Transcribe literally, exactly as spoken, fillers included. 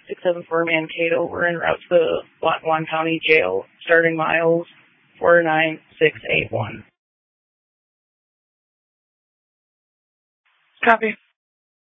six seven four Mankato. We're en route to the Lackawanna County Jail. Starting miles four nine six eight one. Copy.